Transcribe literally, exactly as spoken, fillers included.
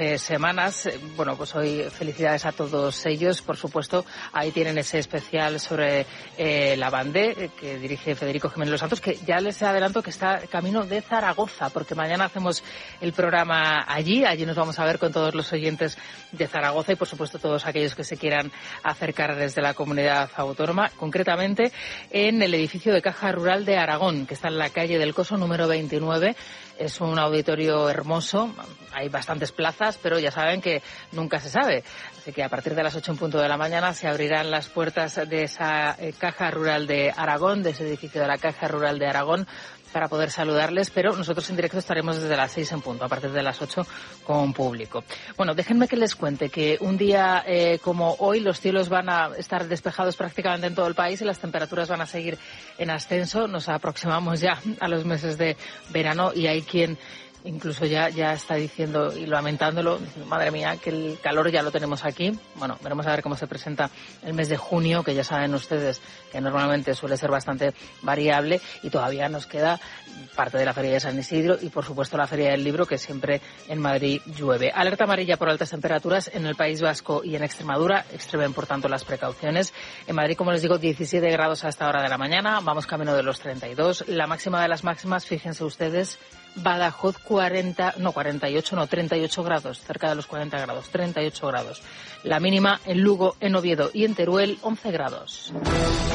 hace semanas. Bueno, pues hoy felicidades a todos ellos. Por supuesto, ahí tienen ese especial sobre eh, la Bandé, que dirige Federico Jiménez Los Santos, que ya les adelanto que está camino de Zaragoza, porque mañana hacemos el programa allí. Allí nos vamos a ver con todos los oyentes de Zaragoza y, por supuesto, todos aquellos que se quieran acercar desde la comunidad autónoma, concretamente en el edificio de Caja Rural de Aragón, que está en la calle del Coso número veintinueve. Es un auditorio hermoso, hay bastantes plazas, pero ya saben que nunca se sabe. Así que a partir de las ocho en punto de la mañana se abrirán las puertas de esa eh, Caja Rural de Aragón, de ese edificio de la Caja Rural de Aragón, para poder saludarles, pero nosotros en directo estaremos desde las seis en punto, a partir de las ocho con público. Bueno, déjenme que les cuente que un día eh, como hoy los cielos van a estar despejados prácticamente en todo el país y las temperaturas van a seguir en ascenso. Nos aproximamos ya a los meses de verano y hay quien incluso ya ya está diciendo y lamentándolo, madre mía, que el calor ya lo tenemos aquí. Bueno, veremos a ver cómo se presenta el mes de junio, que ya saben ustedes que normalmente suele ser bastante variable, y todavía nos queda parte de la Feria de San Isidro y, por supuesto, la Feria del Libro, que siempre en Madrid llueve. Alerta amarilla por altas temperaturas en el País Vasco y en Extremadura. Extremen, por tanto, las precauciones. En Madrid, como les digo, diecisiete grados a esta hora de la mañana. Vamos camino de los treinta y dos. La máxima de las máximas, fíjense ustedes, Badajoz cuarenta, no cuarenta y ocho, no treinta y ocho grados, cerca de los cuarenta grados, treinta y ocho grados. La mínima en Lugo, en Oviedo y en Teruel, once grados.